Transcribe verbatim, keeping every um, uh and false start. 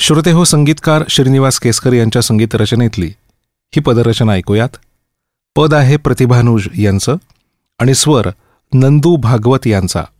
श्रोते हो, संगीतकार श्रीनिवास केसकर यांच्या संगीत रचनेतली ही पदरचना ऐकूयात. पद आहे प्रतिभानुज यांचं आणि स्वर नंदू भागवत यांचा.